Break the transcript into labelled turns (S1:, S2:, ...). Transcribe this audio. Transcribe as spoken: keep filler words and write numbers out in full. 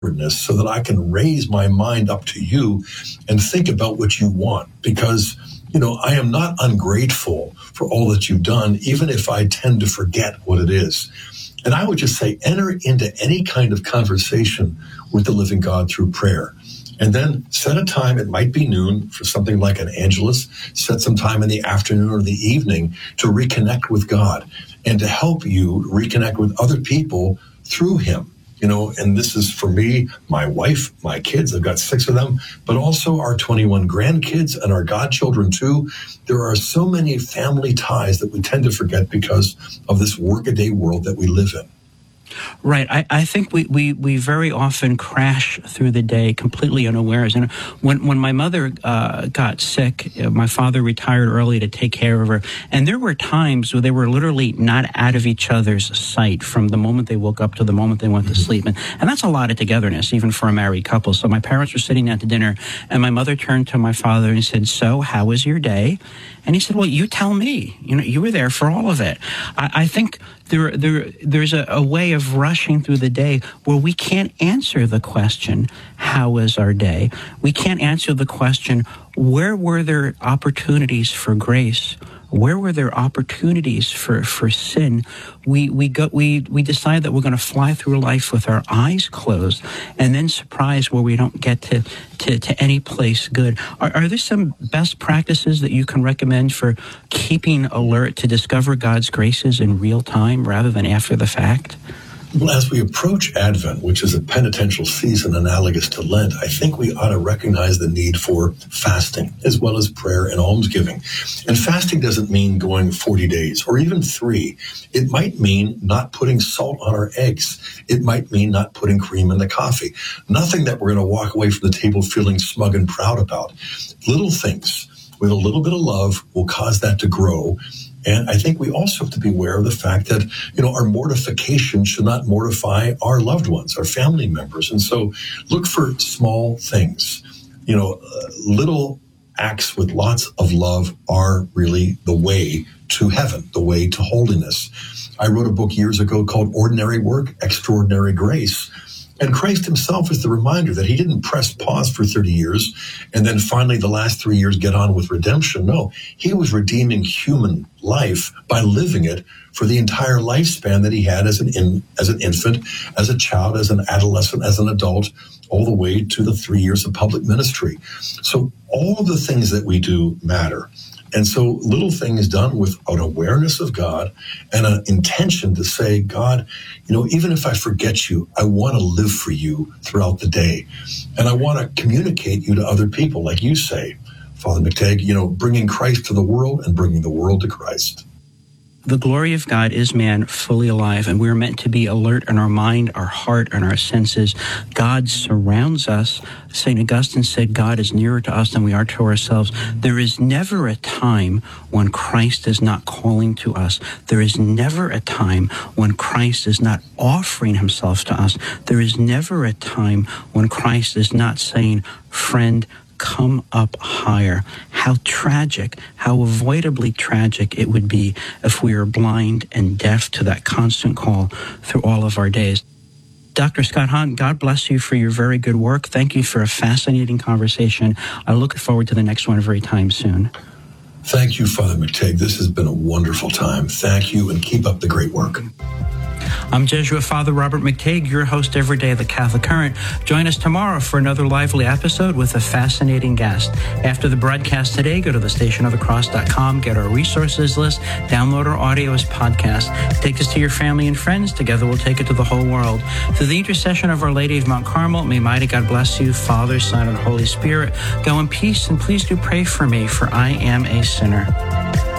S1: so that I can raise my mind up to you and think about what you want. Because, you know, I am not ungrateful for all that you've done, even if I tend to forget what it is. And I would just say, enter into any kind of conversation with the living God through prayer. And then set a time, it might be noon, for something like an Angelus. Set some time in the afternoon or the evening to reconnect with God and to help you reconnect with other people through him. You know, and this is for me, my wife, my kids, I've got six of them, but also our twenty-one grandkids and our godchildren too. There are so many family ties that we tend to forget because of this workaday world that we live in.
S2: Right. I, I think we, we, we very often crash through the day completely unawares. And when, when my mother uh, got sick, my father retired early to take care of her. And there were times where they were literally not out of each other's sight from the moment they woke up to the moment they went to sleep. And, and that's a lot of togetherness, even for a married couple. So my parents were sitting down to dinner, and my mother turned to my father and said, "So, how was your day?" And he said, "Well, you tell me. You know, you were there for all of it." I, I think there, there, there's a, a way of rushing through the day where we can't answer the question, "How was our day?" We can't answer the question, where were there opportunities for grace? Where were there opportunities for, for sin? We we go we we decide that we're going to fly through life with our eyes closed, and then surprised where we don't get to to, to any place good. Are, are there some best practices that you can recommend for keeping alert to discover God's graces in real time rather than after the fact?
S1: Well, as we approach Advent, which is a penitential season analogous to Lent, I think we ought to recognize the need for fasting as well as prayer and almsgiving. And fasting doesn't mean going forty days or even three. It might mean not putting salt on our eggs. It might mean not putting cream in the coffee. Nothing that we're going to walk away from the table feeling smug and proud about. Little things with a little bit of love will cause that to grow. And I think we also have to be aware of the fact that, you know, our mortification should not mortify our loved ones, our family members. And so look for small things. You know, uh, little acts with lots of love are really the way to heaven, the way to holiness. I wrote a book years ago called Ordinary Work, Extraordinary Grace. And Christ himself is the reminder that he didn't press pause for thirty years and then finally the last three years get on with redemption. No, he was redeeming human life by living it for the entire lifespan that he had as an in, as an infant, as a child, as an adolescent, as an adult, all the way to the three years of public ministry. So all of the things that we do matter. And so little things done with an awareness of God and an intention to say, God, you know, even if I forget you, I want to live for you throughout the day. And I want to communicate you to other people, like you say, Father McTagg, you know, bringing Christ to the world and bringing the world to Christ.
S2: The glory of God is man fully alive, and we're meant to be alert in our mind, our heart, and our senses. God surrounds us. Saint Augustine said God is nearer to us than we are to ourselves. There is never a time when Christ is not calling to us. There is never a time when Christ is not offering himself to us. There is never a time when Christ is not saying, "Friend, come up higher." How tragic, how avoidably tragic it would be if we were blind and deaf to that constant call through all of our days. Doctor Scott Hahn, God bless you for your very good work. Thank you for a fascinating conversation. I look forward to the next one very time soon.
S1: Thank you, Father McTagg. This has been a wonderful time. Thank you, and keep up the great work.
S2: I'm Jesuit Father Robert McTagg, your host every day of the Catholic Current. Join us tomorrow for another lively episode with a fascinating guest. After the broadcast today, go to the station of the cross dot com, get our resources list, download our audio as podcast. Take this to your family and friends. Together we'll take it to the whole world. Through the intercession of Our Lady of Mount Carmel, may mighty God bless you, Father, Son, and Holy Spirit. Go in peace, and please do pray for me, for I am a sinner.